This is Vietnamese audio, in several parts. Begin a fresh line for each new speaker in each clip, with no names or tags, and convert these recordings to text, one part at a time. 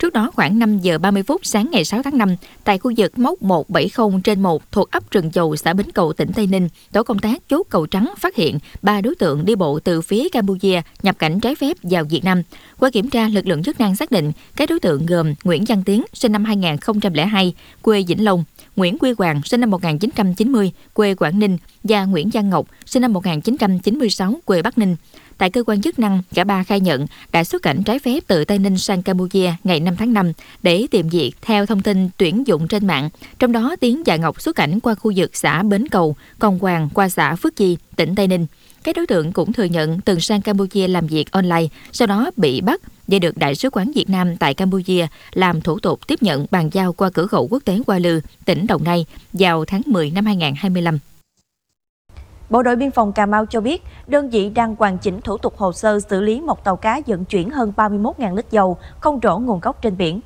Trước đó khoảng 5 giờ 30 phút sáng ngày 6 tháng 5, tại khu vực mốc 170/1 thuộc ấp Rừng Chầu, xã Bến Cầu, tỉnh Tây Ninh, tổ công tác chốt Cầu Trắng phát hiện 3 đối tượng đi bộ từ phía Campuchia nhập cảnh trái phép vào Việt Nam. Qua kiểm tra, lực lượng chức năng xác định các đối tượng gồm Nguyễn Văn Tiến, sinh năm 2002, quê Vĩnh Long, Nguyễn Quy Hoàng, sinh năm 1990, quê Quảng Ninh và Nguyễn Văn Ngọc, sinh năm 1996, quê Bắc Ninh. Tại cơ quan chức năng, cả ba khai nhận đã xuất cảnh trái phép từ Tây Ninh sang Campuchia ngày 5 tháng 5 để tìm việc theo thông tin tuyển dụng trên mạng. Trong đó, Tiến và Ngọc xuất cảnh qua khu vực xã Bến Cầu, còn Hoàng qua xã Phước Chi, tỉnh Tây Ninh. Các đối tượng cũng thừa nhận từng sang Campuchia làm việc online, sau đó bị bắt và được Đại sứ quán Việt Nam tại Campuchia làm thủ tục tiếp nhận bàn giao qua cửa khẩu quốc tế Hoa Lư, tỉnh Đồng Nai vào tháng 10 năm 2025.
Bộ đội biên phòng Cà Mau cho biết, đơn vị đang hoàn chỉnh thủ tục hồ sơ xử lý một tàu cá vận chuyển hơn 31.000 lít dầu không rõ nguồn gốc trên biển.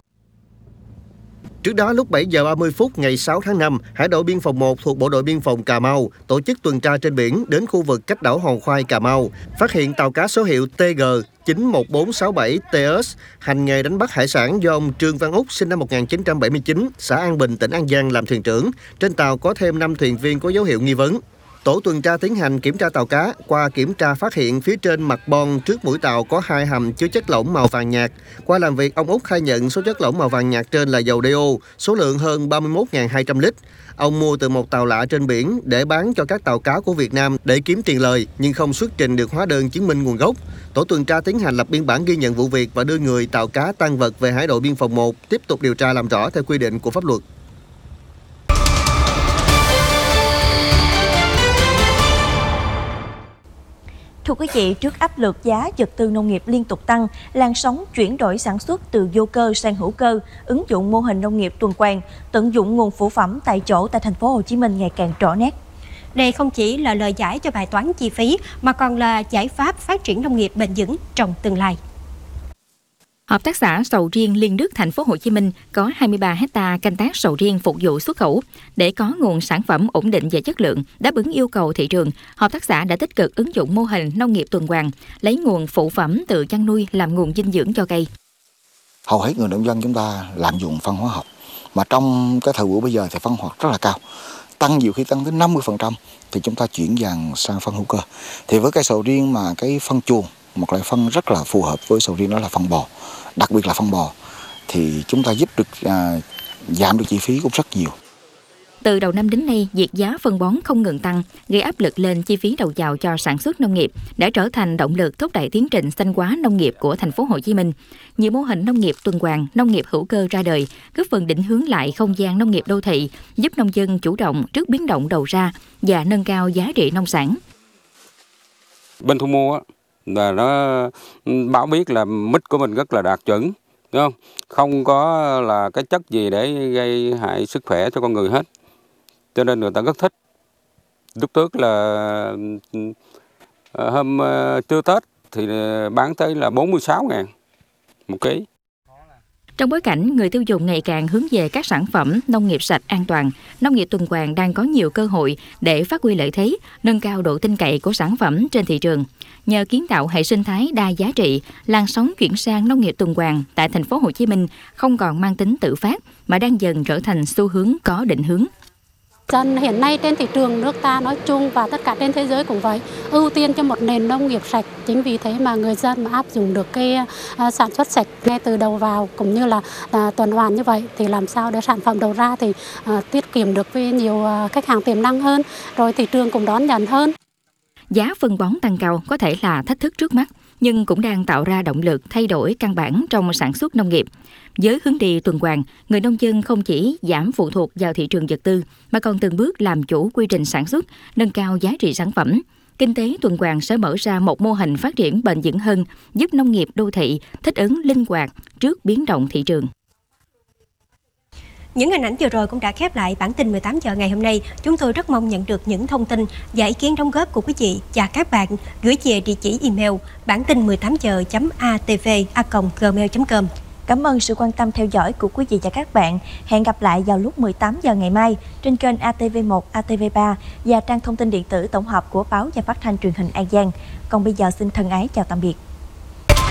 Trước đó, lúc 7 giờ 30 phút ngày 6 tháng 5, Hải đội Biên phòng 1 thuộc Bộ đội Biên phòng Cà Mau tổ chức tuần tra trên biển đến khu vực cách đảo Hòn Khoai, Cà Mau, phát hiện tàu cá số hiệu TG 91467TS hành nghề đánh bắt hải sản do ông Trương Văn Úc, sinh năm 1979, xã An Bình, tỉnh An Giang làm thuyền trưởng. Trên tàu có thêm 5 thuyền viên có dấu hiệu nghi vấn. Tổ tuần tra tiến hành kiểm tra tàu cá, qua kiểm tra phát hiện phía trên mặt bon trước mũi tàu có 2 hầm chứa chất lỏng màu vàng nhạt. Qua làm việc, ông Úc khai nhận số chất lỏng màu vàng nhạt trên là dầu DO, số lượng hơn 31.200 lít. Ông mua từ một tàu lạ trên biển để bán cho các tàu cá của Việt Nam để kiếm tiền lời, nhưng không xuất trình được hóa đơn chứng minh nguồn gốc. Tổ tuần tra tiến hành lập biên bản ghi nhận vụ việc và đưa người, tàu cá, tang vật về Hải đội Biên phòng 1 tiếp tục điều tra làm rõ theo quy định của pháp luật.
Thưa quý vị, trước áp lực giá vật tư nông nghiệp liên tục tăng, làn sóng chuyển đổi sản xuất từ vô cơ sang hữu cơ, ứng dụng mô hình nông nghiệp tuần hoàn, tận dụng nguồn phụ phẩm tại chỗ tại thành phố Hồ Chí Minh ngày càng rõ nét.
Đây không chỉ là lời giải cho bài toán chi phí mà còn là giải pháp phát triển nông nghiệp bền vững trong tương lai.
Hợp tác xã sầu riêng Liên Đức, thành phố Hồ Chí Minh có 23 hectare canh tác sầu riêng phục vụ xuất khẩu. Để có nguồn sản phẩm ổn định về chất lượng, đáp ứng yêu cầu thị trường, hợp tác xã đã tích cực ứng dụng mô hình nông nghiệp tuần hoàn, lấy nguồn phụ phẩm từ chăn nuôi làm nguồn dinh dưỡng cho cây.
Hầu hết người nông dân chúng ta lạm dụng phân hóa học, mà trong cái thời buổi bây giờ thì phân hóa rất là cao, tăng nhiều khi tăng tới 50%, thì chúng ta chuyển dần sang phân hữu cơ. Thì với cây sầu riêng mà cái phân chuồng, một loại phân rất là phù hợp với sầu riêng đó là phân bò, đặc biệt là phân bò, thì chúng ta giúp được giảm được chi phí cũng rất nhiều.
Từ đầu năm đến nay, việc giá phân bón không ngừng tăng, gây áp lực lên chi phí đầu vào cho sản xuất nông nghiệp, đã trở thành động lực thúc đẩy tiến trình xanh hóa nông nghiệp của thành phố Hồ Chí Minh. Nhiều mô hình nông nghiệp tuần hoàn, nông nghiệp hữu cơ ra đời, góp phần định hướng lại không gian nông nghiệp đô thị, giúp nông dân chủ động trước biến động đầu ra và nâng cao giá trị nông sản.
Bên thu mua là nó báo biết là mít của mình rất là đạt chuẩn, đúng không? Không có là cái chất gì để gây hại sức khỏe cho con người hết. Cho nên người ta rất thích. Lúc trước là hôm trưa Tết thì bán tới là 46.000 một ký.
Trong bối cảnh người tiêu dùng ngày càng hướng về các sản phẩm nông nghiệp sạch an toàn, nông nghiệp tuần hoàn đang có nhiều cơ hội để phát huy lợi thế, nâng cao độ tin cậy của sản phẩm trên thị trường. Nhờ kiến tạo hệ sinh thái đa giá trị, làn sóng chuyển sang nông nghiệp tuần hoàn tại thành phố Hồ Chí Minh không còn mang tính tự phát mà đang dần trở thành xu hướng có định hướng.
Dân hiện nay trên thị trường nước ta nói chung và tất cả trên thế giới cũng vậy, ưu tiên cho một nền nông nghiệp sạch. Chính vì thế mà người dân mà áp dụng được cái sản xuất sạch ngay từ đầu vào cũng như là tuần hoàn như vậy thì làm sao để sản phẩm đầu ra thì tiết kiệm được với nhiều khách hàng tiềm năng hơn, rồi thị trường cũng đón nhận hơn.
Giá phân bón tăng cao có thể là thách thức trước mắt, nhưng cũng đang tạo ra động lực thay đổi căn bản trong sản xuất nông nghiệp. Với hướng đi tuần hoàn, người nông dân không chỉ giảm phụ thuộc vào thị trường vật tư, mà còn từng bước làm chủ quy trình sản xuất, nâng cao giá trị sản phẩm. Kinh tế tuần hoàn sẽ mở ra một mô hình phát triển bền vững hơn, giúp nông nghiệp đô thị thích ứng linh hoạt trước biến động thị trường.
Những hình ảnh vừa rồi cũng đã khép lại bản tin 18 giờ ngày hôm nay. Chúng tôi rất mong nhận được những thông tin và ý kiến đóng góp của quý vị và các bạn gửi về địa chỉ email bản tin 18giờ.atv@gmail.com.
Cảm ơn sự quan tâm theo dõi của quý vị và các bạn. Hẹn gặp lại vào lúc 18 giờ ngày mai trên kênh ATV1, ATV3 và trang thông tin điện tử tổng hợp của báo và phát thanh truyền hình An Giang. Còn bây giờ xin thân ái chào tạm biệt.